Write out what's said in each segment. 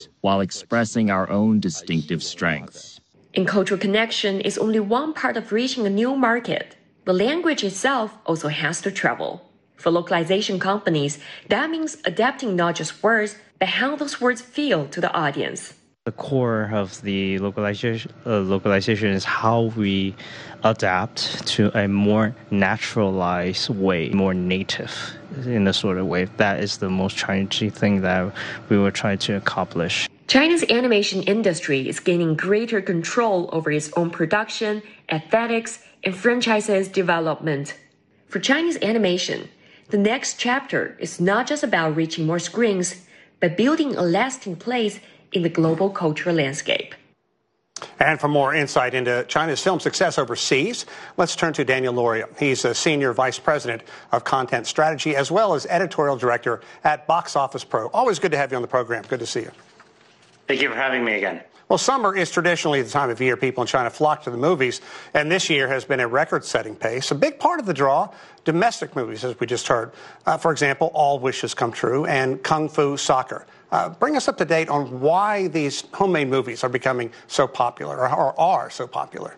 while expressing our own distinctive strengths. And cultural connection is only one part of reaching a new market. The language itself also has to travel. For localization companies, that means adapting not just words, but how those words feel to the audience. The core of the localization is how we adapt to a more naturalized way, more native in a sort of way. That is the most challenging thing that we were trying to accomplish. China's animation industry is gaining greater control over its own production, aesthetics, and franchises development. For Chinese animation, the next chapter is not just about reaching more screens, but building a lasting place in the global cultural landscape. And for more insight into China's film success overseas, let's turn to Daniel Loria. He's a Senior Vice President of Content Strategy as well as Editorial Director at Box Office Pro. Always good to have you on the program. Good to see you. Thank you for having me again. Well, summer is traditionally the time of year people in China flock to the movies, and this year has been a record-setting pace. A big part of the draw, domestic movies, as we just heard. For example, All Wishes Come True and Kung Fu Soccer. Bring us up to date on why these homemade movies are becoming so popular or are so popular.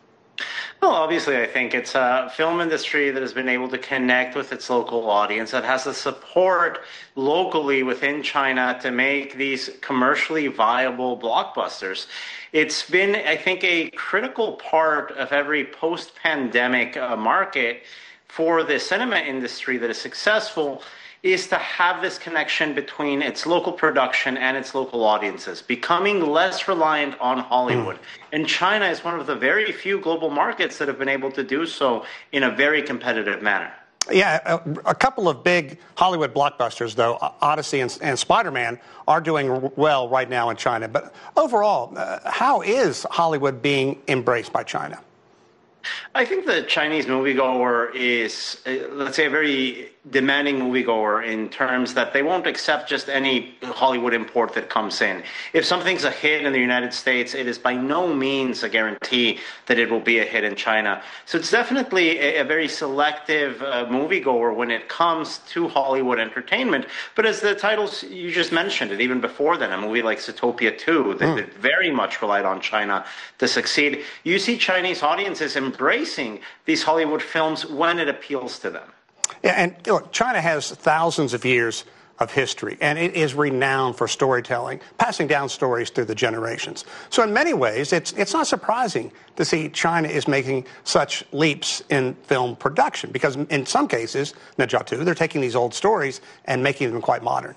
Well, obviously, I think it's a film industry that has been able to connect with its local audience, that has the support locally within China to make these commercially viable blockbusters. It's been, I think, a critical part of every post-pandemic market for the cinema industry that is successful is to have this connection between its local production and its local audiences, becoming less reliant on Hollywood. And China is one of the very few global markets that have been able to do so in a very competitive manner. Yeah, a couple of big Hollywood blockbusters, though, Odyssey and Spider-Man, are doing well right now in China. But overall, how is Hollywood being embraced by China? I think the Chinese moviegoer is, let's say, a very demanding moviegoer in terms that they won't accept just any Hollywood import that comes in. If something's a hit in the United States, it is by no means a guarantee that it will be a hit in China. So it's definitely a very selective moviegoer when it comes to Hollywood entertainment. But as the titles you just mentioned, and even before then, a movie like Zootopia 2 that very much relied on China to succeed, you see Chinese audiences embracing these Hollywood films when it appeals to them. Yeah, and look, China has thousands of years of history, and it is renowned for storytelling, passing down stories through the generations. So in many ways, it's not surprising to see China is making such leaps in film production, because in some cases, Najatu, they're taking these old stories and making them quite modern.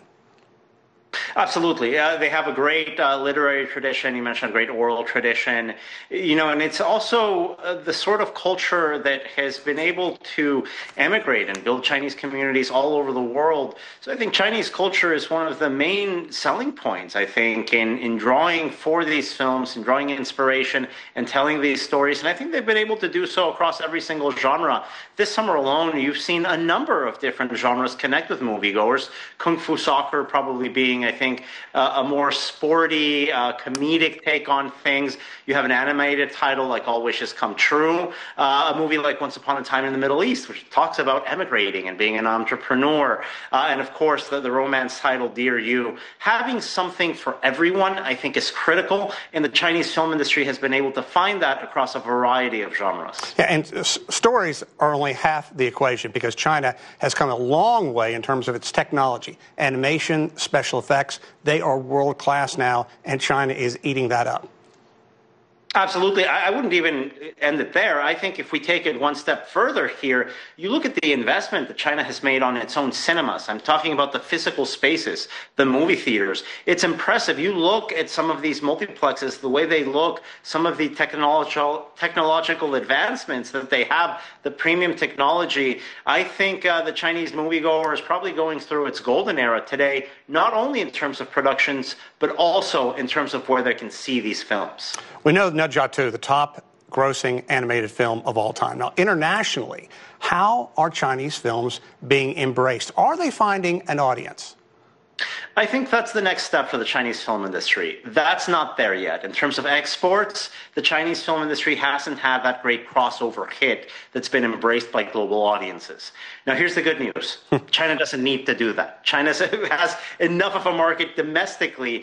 Absolutely. They have a great literary tradition. You mentioned a great oral tradition. And it's also the sort of culture that has been able to emigrate and build Chinese communities all over the world. So I think Chinese culture is one of the main selling points, I think, in drawing for these films, in drawing inspiration and telling these stories. And I think they've been able to do so across every single genre. This summer alone, you've seen a number of different genres connect with moviegoers. Kung Fu Soccer probably being, I think, a more sporty, comedic take on things. You have an animated title like All Wishes Come True, a movie like Once Upon a Time in the Middle East, which talks about emigrating and being an entrepreneur, and of course the romance title Dear You. Having something for everyone, I think, is critical, and the Chinese film industry has been able to find that across a variety of genres. Yeah, and stories are only half the equation, because China has come a long way in terms of its technology, animation, special effects. They are world class now, and China is eating that up. Absolutely. I wouldn't even end it there. I think if we take it one step further here, you look at the investment that China has made on its own cinemas. I'm talking about the physical spaces, the movie theaters. It's impressive. You look at some of these multiplexes, the way they look, some of the technological advancements that they have, the premium technology. I think the Chinese moviegoer is probably going through its golden era today, not only in terms of productions, but also in terms of where they can see these films. We know Najatu, the top grossing animated film of all time. Now, internationally, how are Chinese films being embraced? Are they finding an audience? I think that's the next step for the Chinese film industry. That's not there yet. In terms of exports, the Chinese film industry hasn't had that great crossover hit that's been embraced by global audiences. Now, here's the good news. China doesn't need to do that. China has enough of a market domestically